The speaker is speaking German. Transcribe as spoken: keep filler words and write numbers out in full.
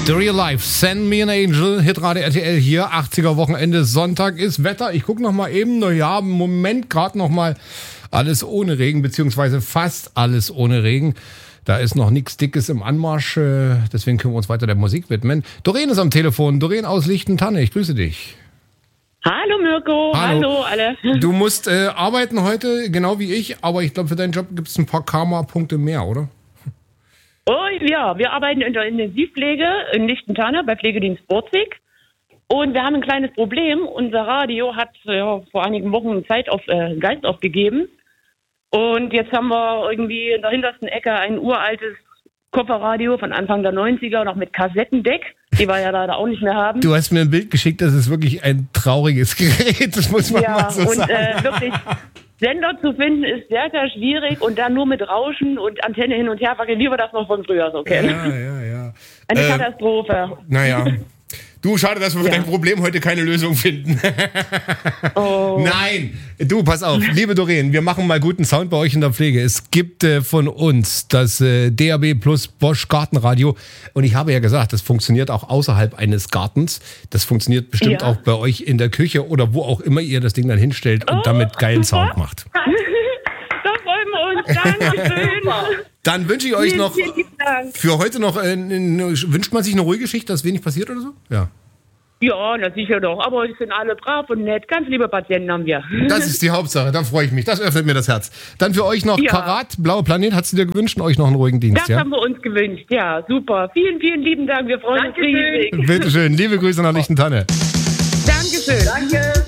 The Real Life, Send Me an Angel, Hitradio R T L hier, achtziger Wochenende, Sonntag ist Wetter. Ich gucke noch mal eben, naja, im Moment gerade noch mal alles ohne Regen, beziehungsweise fast alles ohne Regen. Da ist noch nichts Dickes im Anmarsch, deswegen können wir uns weiter der Musik widmen. Doreen ist am Telefon, Doreen aus Lichtentanne, ich grüße dich. Hallo Mirko, hallo, hallo alle. Du musst äh, arbeiten heute, genau wie ich, aber ich glaube, für deinen Job gibt es ein paar Karma-Punkte mehr, oder? Oh ja, wir arbeiten in der Intensivpflege in Lichtentanne bei Pflegedienst Borzig. Und wir haben ein kleines Problem. Unser Radio hat ja, vor einigen Wochen Zeit auf, äh, Geist aufgegeben. Und jetzt haben wir irgendwie in der hintersten Ecke ein uraltes Kofferradio von Anfang der neunziger, noch mit Kassettendeck, die wir ja leider auch nicht mehr haben. Du hast mir ein Bild geschickt, das ist wirklich ein trauriges Gerät, das muss man ja, mal so und, sagen. Ja, äh, wirklich, Sender zu finden ist sehr, sehr schwierig und dann nur mit Rauschen und Antenne hin und her wackeln, wie wir das noch von früher so kennen. Ja, ja, ja. Eine äh, Katastrophe. Naja. Du, schade, dass wir für ja. dein Problem heute keine Lösung finden. Oh. Nein, du, pass auf, liebe Doreen, wir machen mal guten Sound bei euch in der Pflege. Es gibt äh, von uns das äh, D A B Plus Bosch Gartenradio und ich habe ja gesagt, das funktioniert auch außerhalb eines Gartens. Das funktioniert bestimmt ja. auch bei euch in der Küche oder wo auch immer ihr das Ding dann hinstellt und oh, damit geilen super. Sound macht. Da freuen wir uns, Dankeschön. Dann wünsche ich euch noch vielen, vielen Dank. für heute noch, äh, eine, wünscht man sich eine ruhige Schicht, dass wenig passiert oder so? Ja. Ja, na sicher doch. Aber die sind alle brav und nett. Ganz liebe Patienten haben wir. Das ist die Hauptsache, da freue ich mich. Das öffnet mir das Herz. Dann für euch noch ja. Karat, Blauer Planet. Hast du dir gewünscht und euch noch einen ruhigen Dienst? Das ja? haben wir uns gewünscht. Ja, super. Vielen, vielen lieben Dank. Wir freuen Dankeschön. uns riesig. Bitte schön. Liebe Grüße nach Lichtentanne. Dankeschön. Danke.